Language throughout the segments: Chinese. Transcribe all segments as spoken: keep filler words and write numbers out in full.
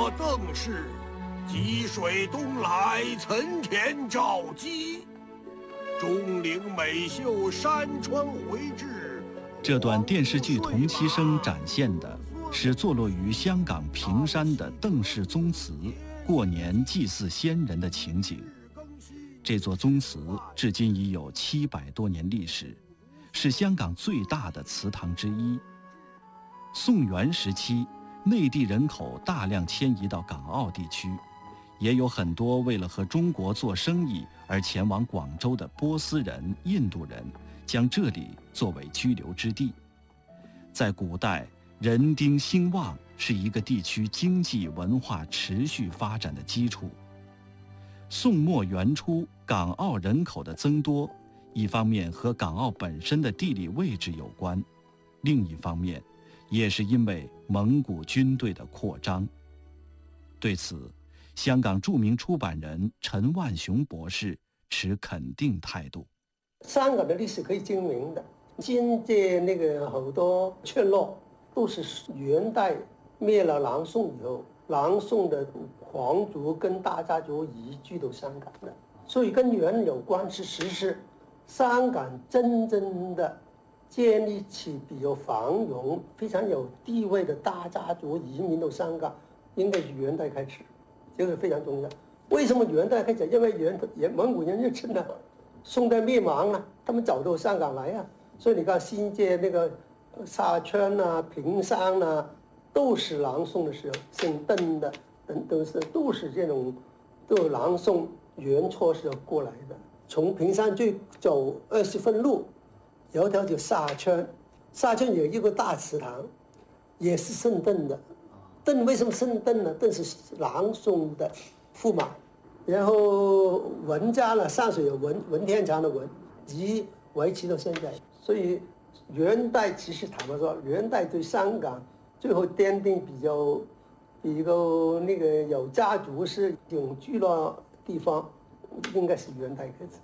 我邓氏，积水东来，岑田照基，钟灵美秀，山川回志。 这段电视剧同期声展现的是坐落于香港屏山的邓氏宗祠过年祭祀先人的情景。这座宗祠至今已有七百多年历史，是香港最大的祠堂之一。宋元时期，内地人口大量迁移到港澳地区，也有很多为了和中国做生意而前往广州的波斯人、印度人，将这里作为居留之地。在古代，人丁兴旺是一个地区经济文化持续发展的基础。宋末元初，港澳人口的增多，一方面和港澳本身的地理位置有关，另一方面也是因为蒙古军队的扩张。对此，香港著名出版人陈万雄博士持肯定态度。 香港的历史可以证明的，新界那个好多村落都是元代灭了南宋以后，南宋的皇族跟大家族移居到香港的，所以跟元有关。是实是香港真正的建立起比较繁荣、非常有地位的大家族移民到香港，应该是元代开始，这个非常重要。为什么元代开始？因为元元蒙古人入侵了，宋代灭亡了，他们走到香港来啊。所以你看新界那个沙村啊、屏山啊，都是南宋的时候，姓邓的等都是都是这种，都是南宋元初时候过来的。从屏山就走二十分路，有一条叫沙村，沙村有一个大祠堂，也是姓邓的。邓为什么姓邓呢？邓是南宋的驸马，然后文家呢，上水有文文天祥的文，及维持到现在。所以元代其实坦白说，元代对香港最后奠定比较比较那个有家族式永居了地方，应该是元代开始。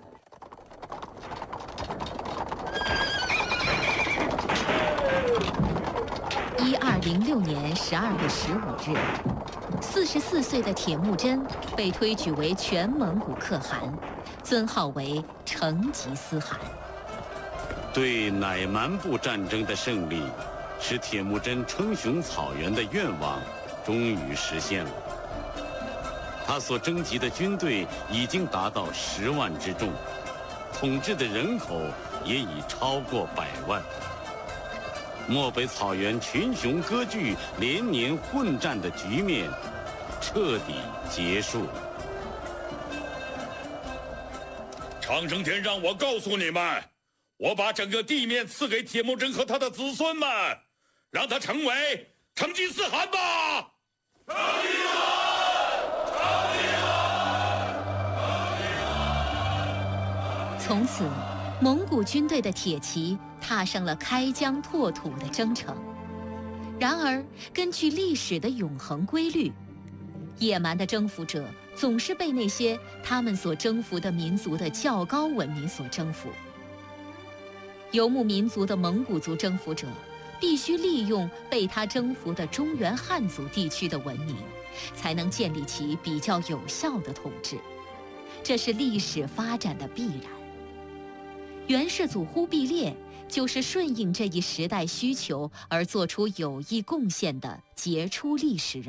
一二零六年十二月十五日，四十四岁的铁木真被推举为全蒙古可汗，尊号为成吉思汗。 对乃蛮部战争的胜利，使铁木真称雄草原的愿望终于实现了。他所征集的军队已经达到十万之众，统治的人口也已超过百万。漠北草原群雄割据、连年混战的局面彻底结束。 长生天让我告诉你们，我把整个地面赐给铁木真和他的子孙们，让他成为成吉思汗吧！成吉思汗，成吉思汗，成吉思汗。 从此，蒙古军队的铁骑踏上了开疆拓土的征程。然而，根据历史的永恒规律，野蛮的征服者总是被那些他们所征服的民族的较高文明所征服。游牧民族的蒙古族征服者必须利用被他征服的中原汉族地区的文明，才能建立起比较有效的统治，这是历史发展的必然。元世祖忽必烈就是顺应这一时代需求而做出有益贡献的杰出历史人物。